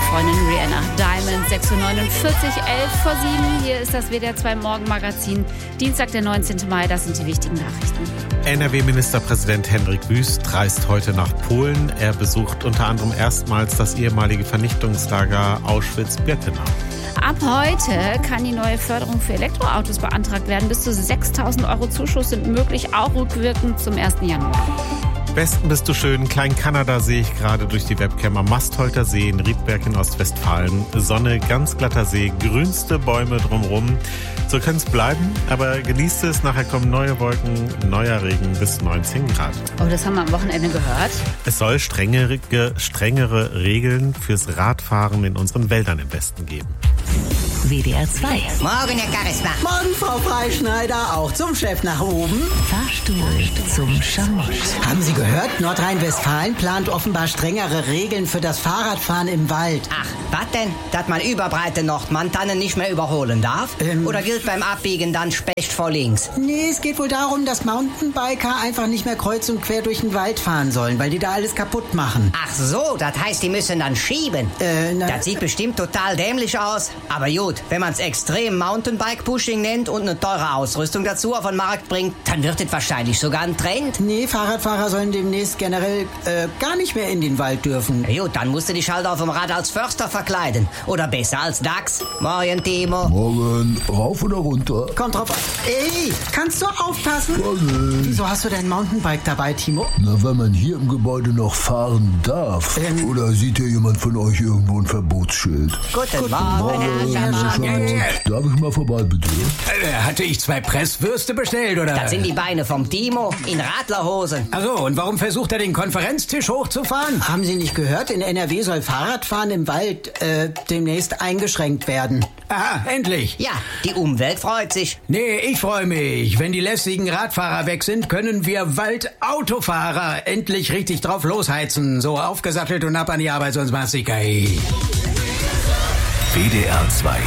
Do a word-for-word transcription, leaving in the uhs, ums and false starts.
Freundin Rihanna. Diamond, sechs Uhr neunundvierzig, elf vor sieben. Hier ist das W D R zwei Morgenmagazin. Dienstag, der neunzehnten Mai, das sind die wichtigen Nachrichten. N R W-Ministerpräsident Hendrik Wüst reist heute nach Polen. Er besucht unter anderem erstmals das ehemalige Vernichtungslager Auschwitz-Birkenau. Ab heute kann die neue Förderung für Elektroautos beantragt werden. Bis zu sechstausend Euro Zuschuss sind möglich, auch rückwirkend zum ersten Januar. Besten bist du schön. Klein-Kanada sehe ich gerade durch die Webcam am Mastholter See in Riedberg in Ostwestfalen. Sonne, ganz glatter See, grünste Bäume drumherum. So kann es bleiben, aber genießt es. Nachher kommen neue Wolken, neuer Regen bis neunzehn Grad. Oh, das haben wir am Wochenende gehört. Es soll strengere, strengere Regeln fürs Radfahren in unseren Wäldern im Westen geben. W D R zwei. Morgen, Herr Karresner. Morgen, Frau Freischneider. Auch zum Chef nach oben. Fahrstuhl zum Schamott. Haben Sie gehört? Nordrhein-Westfalen plant offenbar strengere Regeln für das Fahrradfahren im Wald. Ach, was denn? Dass man überbreite Nordmann dann nicht mehr überholen darf? Ähm, Oder gilt beim Abbiegen dann Specht vor links? Nee, es geht wohl darum, dass Mountainbiker einfach nicht mehr kreuz und quer durch den Wald fahren sollen, weil die da alles kaputt machen. Ach so, das heißt, die müssen dann schieben. Äh, na, Das sieht bestimmt total dämlich aus. Aber gut, wenn man es extrem Mountainbike-Pushing nennt und eine teure Ausrüstung dazu auf den Markt bringt, dann wird es wahrscheinlich sogar ein Trend. Nee, Fahrradfahrer sollen demnächst generell äh, gar nicht mehr in den Wald dürfen. Na gut, dann musst du dich halt auf dem Rad als Förster verkleiden. Oder besser als Dachs. Morgen, Timo. Morgen, rauf oder runter? Kommt drauf an. Ey, kannst du aufpassen? Morgen. Wieso hast du dein Mountainbike dabei, Timo? Na, wenn man hier im Gebäude noch fahren darf. Ähm. Oder sieht hier jemand von euch irgendwo ein Verbotsschild? Guten Morgen, Herr Schamott. Darf ich mal vorbei, bitte? Äh, hatte ich zwei Presswürste bestellt, oder? Das sind die Beine vom Timo in Radlerhosen. Achso, und warum versucht er den Konferenztisch hochzufahren? Haben Sie nicht gehört? In N R W soll Fahrradfahren im Wald äh, demnächst eingeschränkt werden. Aha, endlich. Ja, die Umwelt freut sich. Nee, ich freue mich. Wenn die lästigen Radfahrer weg sind, können wir Waldautofahrer endlich richtig drauf losheizen. So aufgesattelt und ab an die Arbeit, sonst machst du kein. W D R zwei